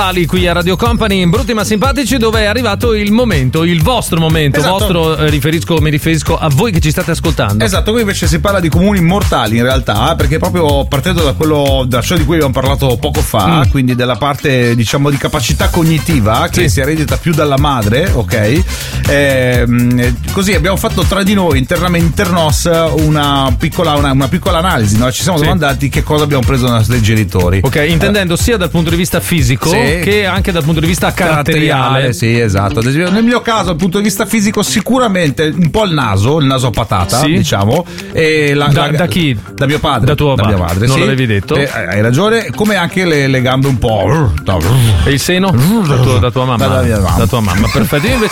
Qui a Radio Company in Brutti ma Simpatici, dove è arrivato il momento, il vostro momento. Esatto. Mi riferisco a voi che ci state ascoltando. Esatto, qui invece si parla di comuni mortali in realtà, perché proprio partendo da ciò di cui abbiamo parlato poco fa, quindi della parte diciamo di capacità cognitiva che si eredita più dalla madre, ok? Così abbiamo fatto tra di noi internos una piccola analisi, no? Ci siamo domandati che cosa abbiamo preso dai nostri genitori. Ok, intendendo sia dal punto di vista fisico che anche dal punto di vista caratteriale. Sì, esatto. Ad esempio, nel mio caso, dal punto di vista fisico, sicuramente un po' il naso a patata, diciamo. E da chi? Da mio padre. Da tuo da mia madre. Non l'avevi detto? Hai ragione, come anche le gambe un po'. E il seno? Da tua mamma. Da mia mamma. Da tua mamma, perfetto. Io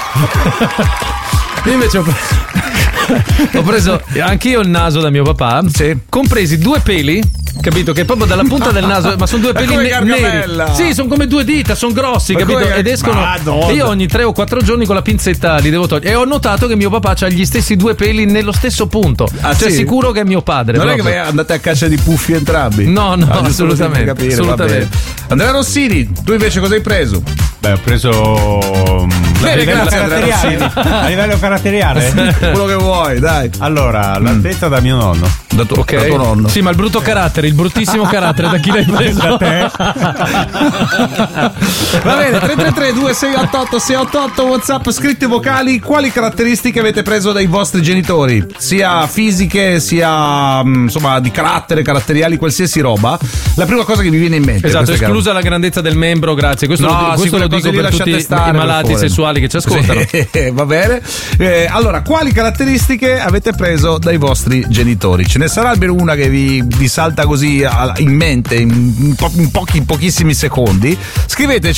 invece ho preso anch'io il naso da mio papà, compresi 2 peli, capito? Che proprio dalla punta del naso, ma sono 2 peli neri. Sì, sono come 2 dita, sono grossi, capito? Ed escono. E io ogni 3 o 4 giorni con la pinzetta li devo togliere. E ho notato che mio papà ha gli stessi 2 peli nello stesso punto. Sicuro che è mio padre. Non proprio. È che andate a caccia di puffi entrambi? No, assolutamente. Andrea Rossini, tu invece cosa hai preso? Beh, ho preso a livello caratteriale quello che vuoi, dai. Allora, l'altezza da mio nonno. Da tuo nonno. Sì, ma il brutto carattere, il bruttissimo carattere, da chi l'hai preso? Da te? Va bene, 333-2688-688 WhatsApp, scritti vocali. Quali caratteristiche avete preso dai vostri genitori? Sia fisiche, sia insomma di carattere, caratteriali, qualsiasi roba. La prima cosa che mi viene in mente. Esatto, esclusa la grandezza del membro, grazie. Questo lo dico per tutti i malati sessuali che ci ascoltano. Va bene. Allora, quali caratteristiche avete preso dai vostri genitori? Ce ne sarà almeno una che vi salta così in mente in pochissimi secondi. Scriveteci